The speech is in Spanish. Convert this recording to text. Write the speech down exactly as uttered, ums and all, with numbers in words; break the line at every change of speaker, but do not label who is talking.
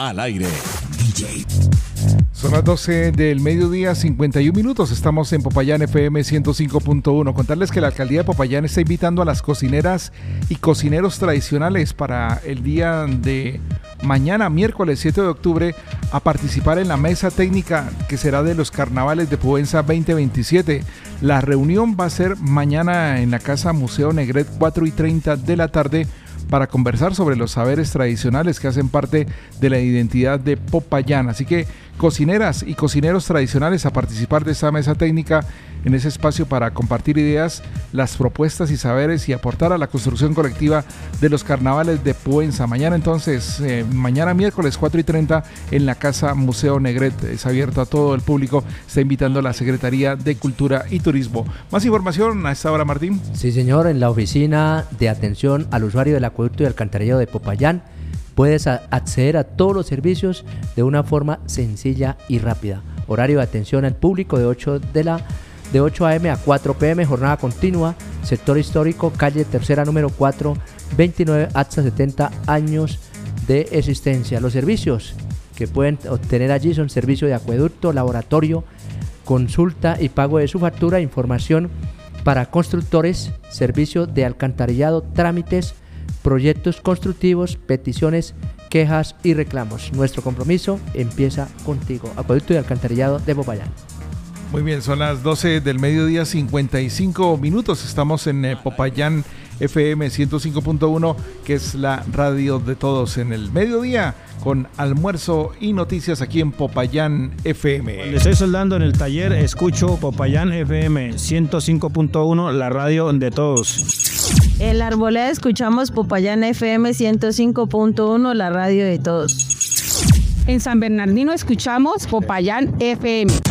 al aire. D J.
Son las doce del mediodía, cincuenta y un minutos. Estamos en Popayán F M ciento cinco punto uno. Contarles que la alcaldía de Popayán está invitando a las cocineras y cocineros tradicionales para el día de mañana, miércoles siete de octubre, a participar en la mesa técnica que será de los carnavales de Povenza veinte veintisiete. La reunión va a ser mañana en la Casa Museo Negret, cuatro y treinta de la tarde, para conversar sobre los saberes tradicionales que hacen parte de la identidad de Popayán. Así que cocineras y cocineros tradicionales a participar de esta mesa técnica en ese espacio para compartir ideas, las propuestas y saberes y aportar a la construcción colectiva de los carnavales de Povenza. Mañana entonces, eh, mañana miércoles cuatro y treinta en la Casa Museo Negret. Es abierto a todo el público. Está invitando la Secretaría de Cultura y Turismo. Más información a esta hora, Martín.
Sí, señor, en la Oficina de Atención al Usuario del Acueducto y Alcantarillado de Popayán puedes a- acceder a todos los servicios de una forma sencilla y rápida. Horario de atención al público de ocho de la de ocho a eme a cuatro pe eme, jornada continua, sector histórico, calle Tercera número cuatro, veintinueve, hasta setenta años de existencia. Los servicios que pueden obtener allí son servicio de acueducto, laboratorio, consulta y pago de su factura, información para constructores, servicio de alcantarillado, trámites, proyectos constructivos, peticiones, quejas y reclamos. Nuestro compromiso empieza contigo. Acueducto y Alcantarillado de Popayán.
Muy bien, son las doce del mediodía, cincuenta y cinco minutos. Estamos en eh, Popayán F M ciento cinco punto uno, que es la radio de todos en el mediodía, con almuerzo y noticias aquí en Popayán F M.
Le estoy soldando en el taller, escucho Popayán F M ciento cinco punto uno, la radio de todos.
En la Arboleda escuchamos Popayán F M ciento cinco punto uno, la radio de todos.
En San Bernardino escuchamos Popayán F M.